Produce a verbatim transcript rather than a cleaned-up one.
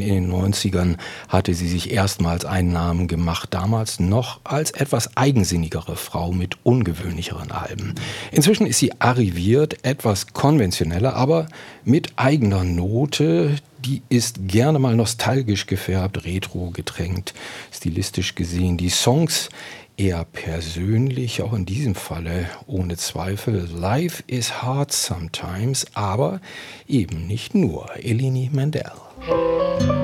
in den neunzigern hatte sie sich erstmals einen Namen gemacht, damals noch als etwas eigensinnigere Frau mit ungewöhnlicheren Alben. Inzwischen ist sie arriviert, etwas konventioneller, aber mit eigener Note. Die ist gerne mal nostalgisch gefärbt, retro getränkt, stilistisch gesehen. Die Songs eher persönlich, auch in diesem Falle ohne Zweifel. Life is hard sometimes, aber eben nicht nur. Eleni Mandel.